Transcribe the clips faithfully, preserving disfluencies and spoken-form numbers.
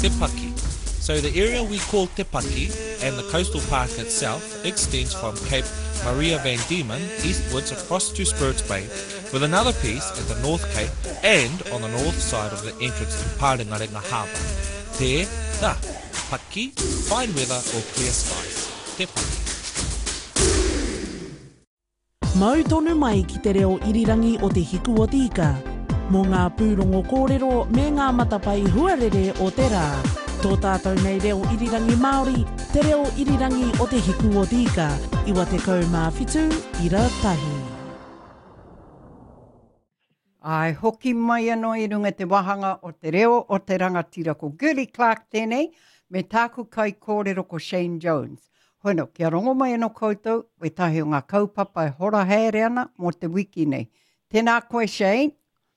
Te Paki. So the area we call Te Paki and the coastal park itself extends from Cape Maria van Diemen eastwards across to Spirits Bay, with another piece at the North Cape and on the north side of the entrance to Parengarenga Harbour. Te da, Paki, fine weather or clear skies. Te Paki. Mau tonu mai ki te reo irirangi o te hiku o tika. Mō ngā pūrongo kōrero me ngā matapai huarere o te rā. Tō tātou nei reo irirangi Māori, te reo irirangi o te hiku o tika. Iwa te kaumā whitu, ira tahi. Ai, hoki mai anō i runga te wahanga o te reo o te rangatira ko Gilly Clark tēnei, me tāku kai kōrero ko Shane Jones. Hoino, kia rongo mai anō koutou, we tahi o ngā kaupapa e hora haere ana mo te wiki nei. Tēnā koe, Shane?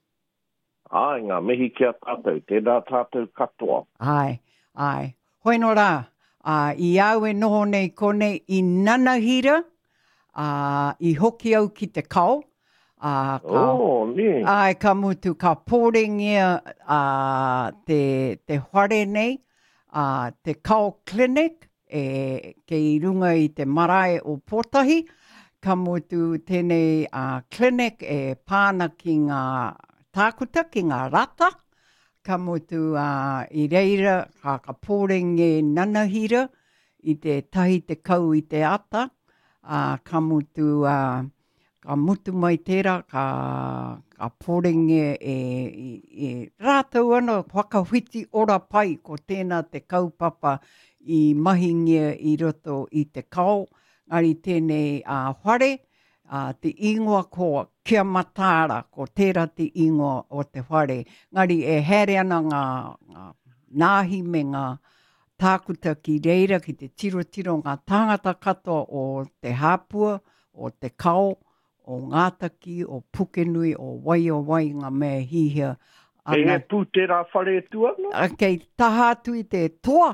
Ai, ngā mihi kia tātou, tēnā tātou katoa. Ai, ai. Hoino rā, uh, i au e noho nei kone i nanahira, uh, i hoki au ki te kau. Uh, ka, oh, ne. Ai, ka mutu, ka pōrengia uh, te, te whare nei, uh, te kau clinic, e, ke i runga i te marae o Pōtahi, ka mutu tēnei uh, clinic e pāna ki ngā tākuta, ki ngā rata, ka mutu uh, i reira, ka, ka pōrenge nanahira, i te tahi te kau i te ata, uh, ka mutu... Uh, Ka mutu mai tērā, ka, ka pōrenge e, e, e rātau ana whakawhiti ora pai ko tēnā te kaupapa i mahingia i roto i te kau. Ngari tēnei uh, whare, uh, te ingoa ko kia matāra, ko tērā te ingoa o te whare. Ngari e here ana ngā, ngā nāhi me ngā tākuta ki reira, ki te tiro tiro ngā tāngata katoa o te hāpua, o te kau, o Ngātaki, o Pukenui, o Wai o Wai ngā mea hihia. Kei he pū tērā whare tua, no? Kei taha atu i te toa.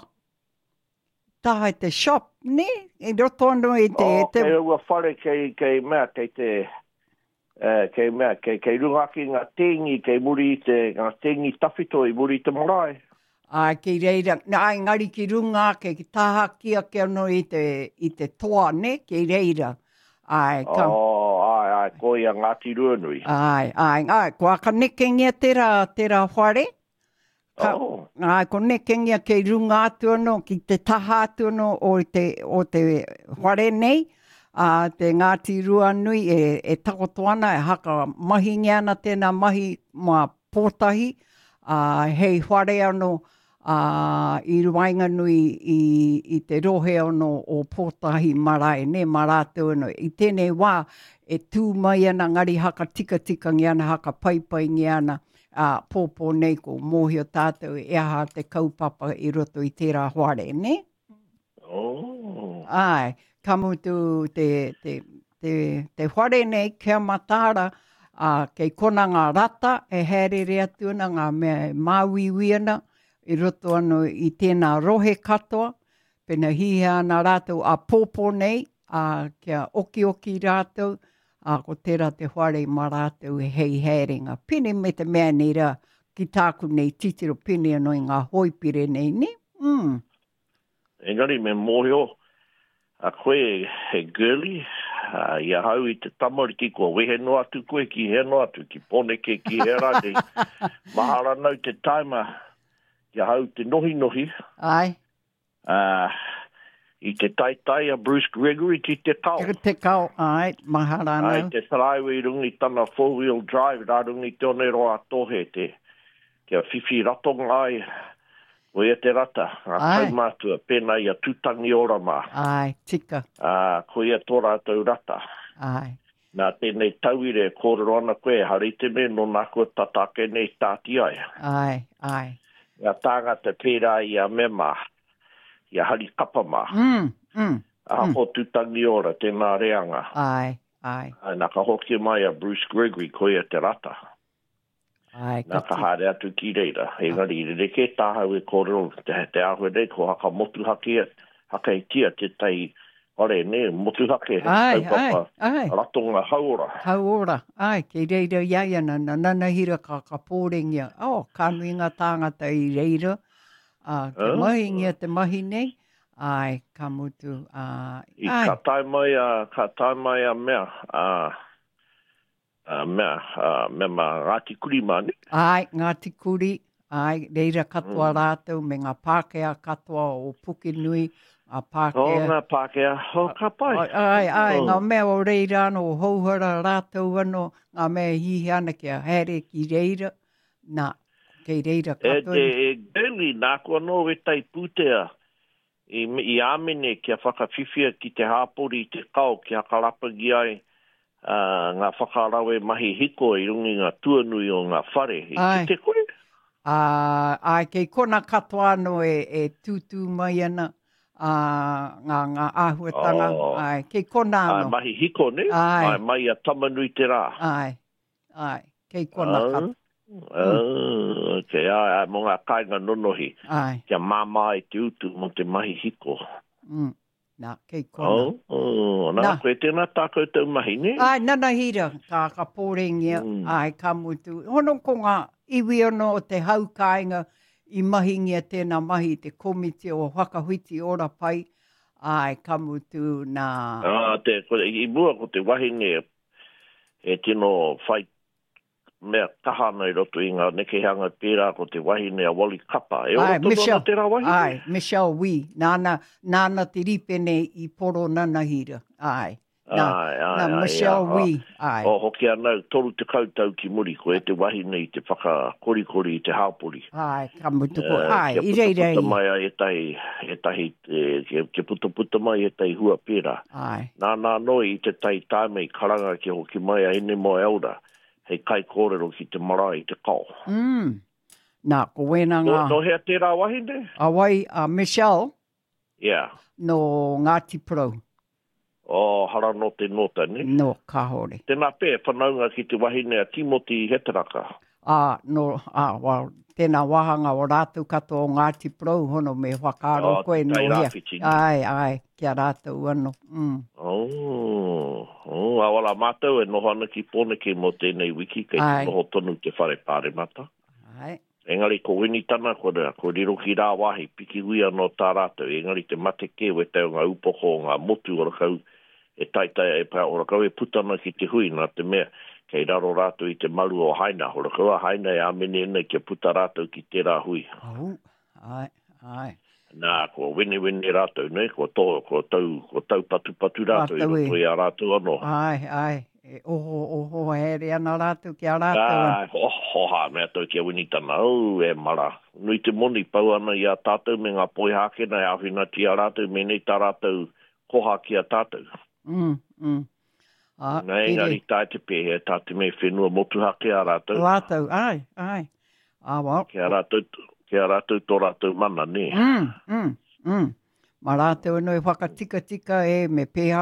Taha i te shop, ne? I roto anu i te... Oh, te... kei ua whare kei, kei mea, kei te... Uh, kei mea, kei, kei runga ki ngā tengi, kei muri i te... ngā tengi tawhito i muri i te marae. Ai, kei reira... Ai, ngari ki runga, kei taha kia ke anu i te, i te toa, ne? Kei reira. Ai, ka... Oh, ai, ai, ko ia Ngāti Ruanui. Ai, ai, ai, kua ka nekengia tērā, tērā whare. Ka, oh. Ai, ko nekengia kei runga atu anō, ki te taha atu anō o te, o te whare nei. Uh, te Ngāti Ruanui e, e takoto ana, e haka mahi ngiana tēnā mahi mā Pōtahi. Uh, hei whare anō, Uh, i Ruainganui i, i te rohe ono o Pōtahi marae, ne marātu ono. I tēnei wā e tū mai ana ngari haka tika tika ngi ana, haka paipai ngi ana, uh, pōpō nei ko mōhio tātou e aha te kaupapa i roto i tērā whare, ne? Oh. Ai, ka mutu te, te, te, te whare nei, kia matāra, uh, kei kona ngā rata, e herere atu ana ngā mea māwiwi ana, i roto anu i tēnā rohe katoa, pena hihia ana rātou a pōpō nei, a kia oki oki rātou, a ko tērā te whare ma rātou e hei hēringa. Pene me te mea nei rā, ki tāku nei titiro pene anō i ngā hoipire nei, ne? Mm. Engari me mōhio, a koe he girly, uh, ia hau i te tamariki ko wehe no atu koe ki he no atu, ki pone ke ki he rātei. Mahara nau te taima, ia hau te nohi nohi. Ai. Uh, I te tai tai a Bruce Gregory ki te kau. Te kau, ai, mahara nau. Ai, te saraiwi rungi tana four-wheel drive, rā rungi te one roa tohe te, kia whiwhi ratonga ai, o ia te rata, a kaumātua, pēnā ia tūtangi ora mā. Ai, tika. Uh, ko ia tō rātou rata. Ai. Nā tēnei tauire, kōrero ana koe, hari te me, no nā kua tatake nei tāti ai. Ai, ai. Ia tāngata pērā i a mema, i a hari kapa mā. Mm, mm, a mm. ho tutangi ora, tēnā reanga. Ai, ai. Ai, nā ka hoki mai a Bruce Gregory, ko ia te rata. Ai, nā ka haere atu ki reira. Engari, i reke tāhau e kōrero, te, te ahue rei, ko haka motu hake, haka i tia te tai, ore, ne, motu hake. Ai, ai, ai. Ratonga haora. Haora, ai, kei reira iai ana, na nanahira ka ka pōrengia. Oh, ka nuinga tāngata i reira. Uh, ke Oh. mahi ngia te mahi nei. Ai, ka mutu. Uh, I ka tai mai a, ka tai mai a mea, a, a mea, a, mea ma Ngāti Kuri mani. Ai, Ngāti Kuri. Ai, reira katoa Mm. rātou me ngā Pākehā katoa o Pukenui. A O Pākehā. ngā Pākehā, o ka pai. Ai, ai, Oh. ngā mea o reira ano, o hauhara rātou ano, ngā mea hihi ana kia here ki reira. Nā, kei reira E katoa. te e geli nā kua no e tai pūtea i, i āmene kia whakawhiwhia ki te hāpori i te kau ki hakarapagi ai uh, ngā whakarawe mahi hiko i rungi ngā tuanui o ngā whare. I Ai. ki te koe? Uh, ai, kei kona katoa ano e, e tūtū mai ana uh, ngā, ngā āhuatanga. Oh. Ai, kei kona Ai, ano. mahi hiko ne? Ai. Ai, mai a tamanui te rā. Ai, ai, kei kona Ah. katoa. Ah, okay, ai, ai, mo ngā kāinga nonohi. Ai, Kia māma i te utu mo te mahi hiko. mm, nā, kei kona. Oh, oh, nā, Nā. koe tēnā tākou tau mahi ne? Ai, nana hira, ka, ka pōrengia, Mm. ai, ka mutu. Hono ko ngā iwi ono o te haukainga i mahingia tēnā mahi, te komite o whakahuiti ora pai, ai, ka mutu nā... Ah, te, ko, i mua ko te wahinge e tino whai mea kahana i roto i ngā nekehanga pērā ko te wahine a Wally Kapa. E Ai, ora tono Michelle. na tērā wahine? Ai, Michelle Wee, nāna, nāna te ripene i poro nana hira, ai. Nā, Ai, ai, nā, ai, Michelle ai, Wee, ai. O hoki anau, toru te kautau ki muri, ko e te wahine i te whakakorikori i te hāpori. Ai, ka mutu ko, Eh, ai, kia i rei rei. puta mai a e tahi, e tahi, e, ke, ke puta puta mai e tahi hua pērā. Ai, Nā nā noi i te tai tāmei karanga ki hoki mai a ene mo eura, hei kai kōrero ki te marae i te kau. mm. Nā, ko wena No, ngā. no hea tērā wahine? Awai, a Michelle, Yeah. no Ngāti Pro, O hara no te nota, ne? no kahore. Tēnā pē, whanaunga ki te wahine a Timothy Heteraka. Ah, no, ah, well, tēnā wahanga o rātou katoa o Ngāti Pro, hono me whakaro Oh, koe te no tai hea. rāwhiti. Ai, ai, kia rātou ano. Mm. Oh, oh, awala mātou e noho ana ki pōneke mo tēnei wiki, kei Ai. te noho tonu te whare pāre mata. Ai, Engari, ko wini tana, ko, rea, ko riro ki rā wahi, piki hui anō tā rātou. Engari, te mate ke, we teo ngā upoko, ngā motu ora kau, e taitai e pā, ora kau e putana ki te hui, nā te mea, kei raro rātou i te maru o haina. Ora kau a haina e amene ene ki puta rātou ki tērā hui. au, ai, ai. Nā, ko wini wini rātou, ne? Ko tō, ko tau, ko tau patu patu rātou, i Rātou e. roto i a rātou anō. Ai, ai, e oho, oho, here ana rātou ki a rātou. Ah, oh, hoha, mea tau kia wini tana, au, e mara. Nui te moni pau ana i a tātou me ngā poi hākena e awhina ti a rātou, me nei tā rātou koha ki a tātou. Mm, mm. Ah, Nei, engari tai te pēhe, tā te me whenua motu hake a rātou. Rātou, ai, ai. Ah, well. Kia rātou, kia rātou tō rātou mana, ne? Mm, mm, mm. Ma rātou e noi whakatika tika e me pēha